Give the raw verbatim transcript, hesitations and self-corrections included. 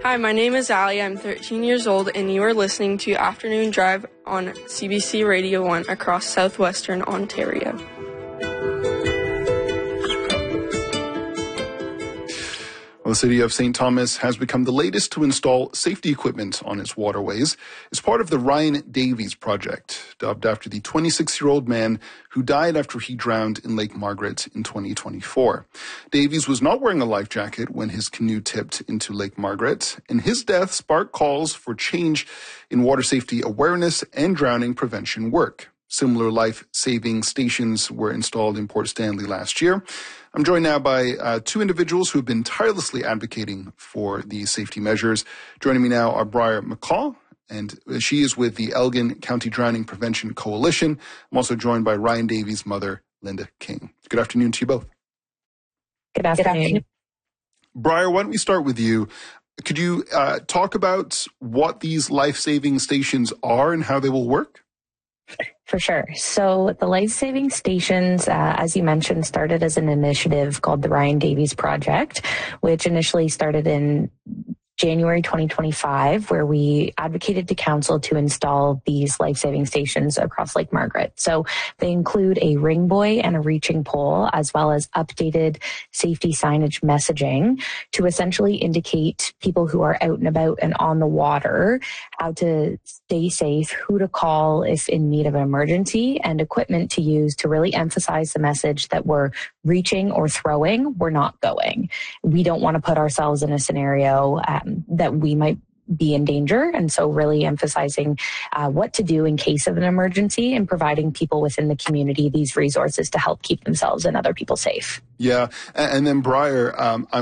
Hi, my name is Allie. I'm thirteen years old, and you are listening to Afternoon Drive on C B C Radio one across southwestern Ontario. Well, the city of Saint Thomas has become the latest to install safety equipment on its waterways. It's part of the Ryan Davies project, dubbed after the twenty-six-year-old man who died after he drowned in Lake Margaret in twenty twenty-four. Davies was not wearing a life jacket when his canoe tipped into Lake Margaret, and his death sparked calls for change in water safety awareness and drowning prevention work. Similar life-saving stations were installed in Port Stanley last year. I'm joined now by uh, two individuals who have been tirelessly advocating for these safety measures. Joining me now are Briar McCaw, and she is with the Elgin County Drowning Prevention Coalition. I'm also joined by Ryan Davies' mother, Linda King. Good afternoon to you both. Good afternoon. Briar, why don't we start with you? Could you uh, talk about what these life-saving stations are and how they will work? For sure. So the life-saving stations, uh, as you mentioned, started as an initiative called the Ryan Davies Project, which initially started in January twenty twenty-five, where we advocated to council to install these life-saving stations across Lake Margaret. So they include a ring buoy and a reaching pole, as well as updated safety signage messaging to essentially indicate people who are out and about and on the water how to stay safe, who to call if in need of an emergency, and equipment to use to really emphasize the message that we're reaching or throwing, we're not going. We don't want to put ourselves in a scenario um, that we might be in danger. And so really emphasizing uh, what to do in case of an emergency and providing people within the community these resources to help keep themselves and other people safe. Yeah. And then Briar, um,